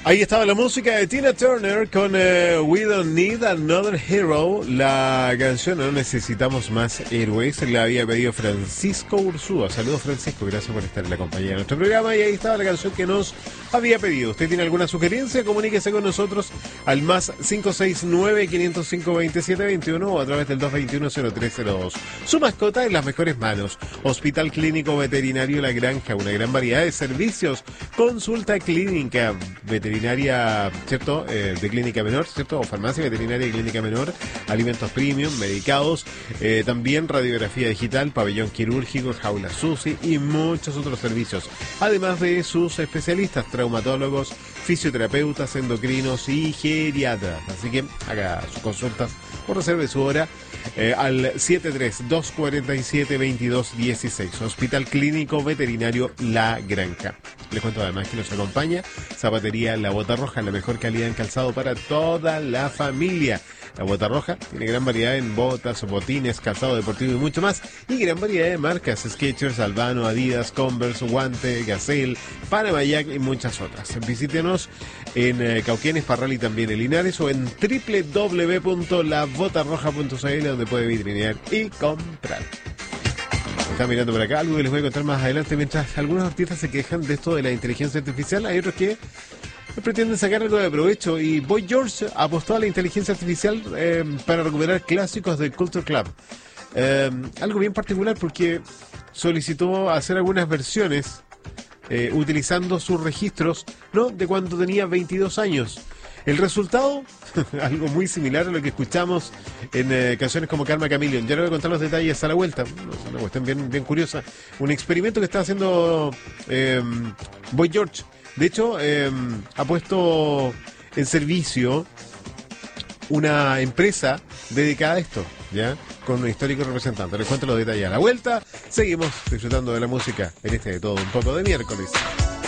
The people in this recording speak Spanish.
Ahí estaba la música de Tina Turner con We Don't Need Another Hero. La canción No Necesitamos Más Héroes la había pedido Francisco Ursúa. Saludos, Francisco, gracias por estar en la compañía de nuestro programa. Y ahí estaba la canción que nos había pedido. ¿Usted tiene alguna sugerencia? Comuníquese con nosotros al más 569-505-2721 o a través del 221-0302. Su mascota en las mejores manos. Hospital Clínico Veterinario La Granja, una gran variedad de servicios. Consulta clínica veterinaria, ¿cierto? De clínica menor, ¿cierto? O farmacia veterinaria y clínica menor, alimentos premium, medicados, también radiografía digital, pabellón quirúrgico, jaula SUSI y muchos otros servicios. Además de sus especialistas, traumatólogos, fisioterapeutas, endocrinos y geriatras. Así que haga sus consultas o reserve su hora al 73247-2216. Hospital Clínico Veterinario La Granja. Les cuento además que nos acompaña Zapatería La Bota Roja, la mejor calidad en calzado para toda la familia. La Bota Roja tiene gran variedad en botas, botines, calzado deportivo y mucho más. Y gran variedad de marcas: Skechers, Albano, Adidas, Converse, Guante, Gazelle, Panama Jack y muchas otras. Visítenos en Cauquenes, Parral y también en Linares, o en www.labotarroja.cl, donde puede vitrinear y comprar. Están mirando por acá algo que les voy a contar más adelante. Mientras algunos artistas se quejan de esto de la inteligencia artificial, hay otros que pretenden sacar algo de provecho, y Boy George apostó a la inteligencia artificial para recuperar clásicos del Culture Club. Algo bien particular, porque solicitó hacer algunas versiones utilizando sus registros, ¿no?, de cuando tenía 22 años. El resultado, algo muy similar a lo que escuchamos en canciones como Karma Chameleon. Ya le voy a contar los detalles a la vuelta. Una cuestión bien curiosa. Un experimento que está haciendo Boy George. De hecho, ha puesto en servicio una empresa dedicada a esto, ¿ya? Con un histórico representante. Les cuento los detalles a la vuelta. Seguimos disfrutando de la música en este de todo un poco de miércoles.